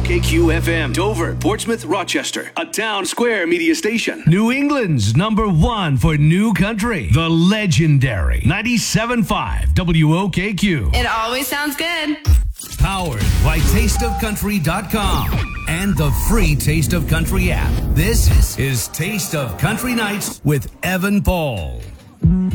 WOKQ FM, Dover, Portsmouth, Rochester, a Town Square media station. New England's #1 for new country, the legendary 97.5 WOKQ. It always sounds good. Powered by TasteOfCountry.com and the free Taste of Country app. This is Taste of Country Nights with Evan Paul.